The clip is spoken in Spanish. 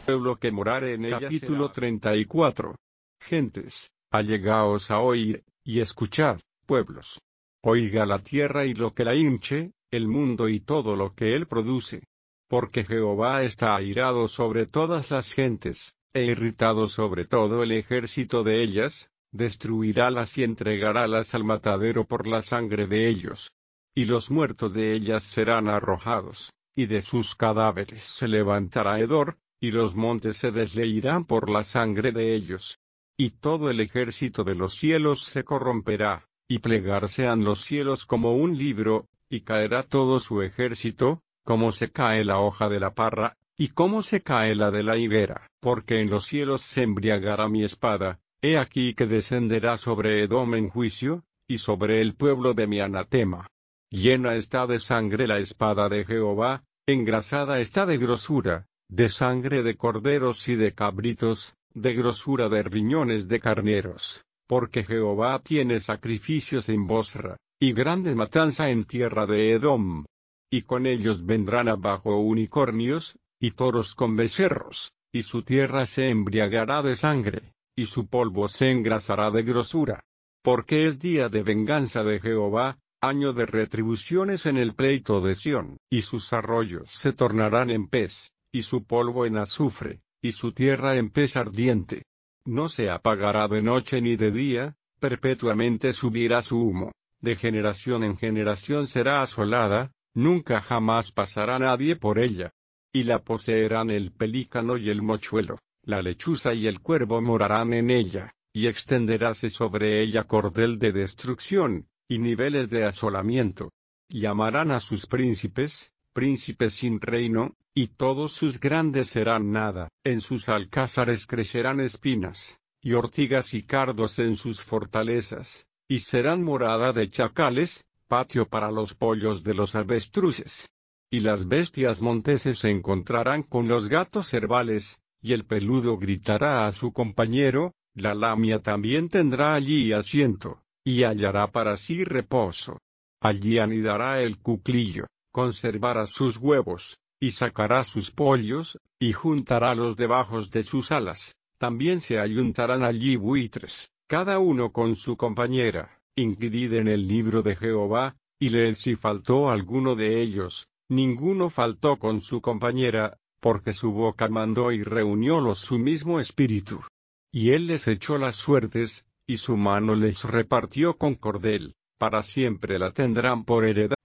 pueblo que morare en ella. Capítulo 34. Gentes, allegaos a oír, y escuchad, pueblos. Oiga la tierra y lo que la hinche, el mundo y todo lo que él produce. Porque Jehová está airado sobre todas las gentes, e irritado sobre todo el ejército de ellas, destruirálas y entregarálas al matadero por la sangre de ellos. Y los muertos de ellas serán arrojados, y de sus cadáveres se levantará hedor, y los montes se desleirán por la sangre de ellos. Y todo el ejército de los cielos se corromperá, y plegarse han los cielos como un libro, y caerá todo su ejército, como se cae la hoja de la parra, y como se cae la de la higuera. Porque en los cielos se embriagará mi espada, he aquí que descenderá sobre Edom en juicio, y sobre el pueblo de mi anatema. Llena está de sangre la espada de Jehová, engrasada está de grosura, de sangre de corderos y de cabritos, de grosura de riñones de carneros, porque Jehová tiene sacrificios en Bosra, y grande matanza en tierra de Edom. Y con ellos vendrán abajo unicornios, y toros con becerros, y su tierra se embriagará de sangre, y su polvo se engrasará de grosura. Porque es día de venganza de Jehová, año de retribuciones en el pleito de Sión, y sus arroyos se tornarán en pez, y su polvo en azufre, y su tierra en pez ardiente. No se apagará de noche ni de día, perpetuamente subirá su humo, de generación en generación será asolada, nunca jamás pasará nadie por ella. Y la poseerán el pelícano y el mochuelo, la lechuza y el cuervo morarán en ella, y extenderáse sobre ella cordel de destrucción, y niveles de asolamiento. Llamarán a sus príncipes, príncipes sin reino, y todos sus grandes serán nada. En sus alcázares crecerán espinas, y ortigas y cardos en sus fortalezas, y serán morada de chacales, patio para los pollos de los avestruces. Y las bestias monteses se encontrarán con los gatos cervales, y el peludo gritará a su compañero, la lamia también tendrá allí asiento, y hallará para sí reposo. Allí anidará el cuclillo, conservará sus huevos, y sacará sus pollos, y juntarálos debajo de sus alas. También se ayuntarán allí buitres, cada uno con su compañera. Inquirid en el libro de Jehová, y leed si faltó alguno de ellos. Ninguno faltó con su compañera, porque su boca mandó y reuniólos su mismo espíritu. Y él les echó las suertes, y su mano les repartió con cordel, para siempre la tendrán por heredad.